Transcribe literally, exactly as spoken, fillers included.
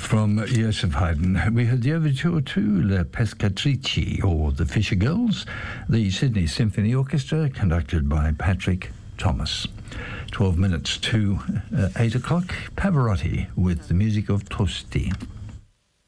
From Joseph Haydn, we heard the overture to Le Pescatrici, or The Fisher Girls, the Sydney Symphony Orchestra, conducted by Patrick Thomas. Twelve minutes to uh, eight o'clock, Pavarotti with the music of Tosti.